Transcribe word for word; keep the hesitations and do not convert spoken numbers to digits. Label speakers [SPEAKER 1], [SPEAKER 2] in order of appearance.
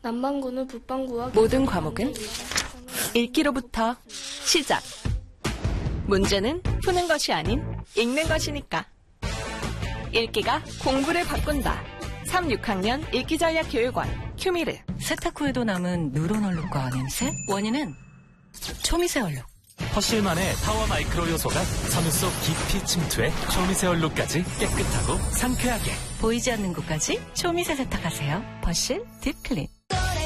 [SPEAKER 1] 남반구는 북반구와
[SPEAKER 2] 모든 과목은 읽기로부터 시작. 문제는 푸는 것이 아닌 읽는 것이니까. 읽기가 공부를 바꾼다. 삼, 육 학년 읽기전략교육원 큐미르.
[SPEAKER 3] 세탁 후에도 남은 누런 얼룩과 냄새? 원인은 초미세 얼룩.
[SPEAKER 4] 퍼실만의 타워 마이크로 요소가 섬유 속 깊이 침투해 초미세 얼룩까지 깨끗하고 상쾌하게.
[SPEAKER 3] 보이지 않는 곳까지 초미세 세탁하세요. 퍼실 딥클린.